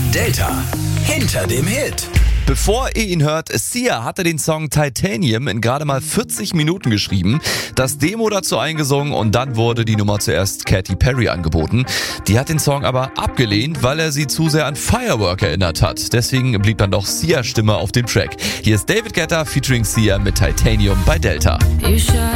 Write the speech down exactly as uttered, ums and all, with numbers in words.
Delta hinter dem Hit. Bevor ihr ihn hört, Sia hatte den Song Titanium in gerade mal vierzig Minuten geschrieben, das Demo dazu eingesungen und dann wurde die Nummer zuerst Katy Perry angeboten. Die hat den Song aber abgelehnt, weil er sie zu sehr an Firework erinnert hat. Deswegen blieb dann doch Sias Stimme auf dem Track. Hier ist David Guetta featuring Sia mit Titanium bei Delta. You shot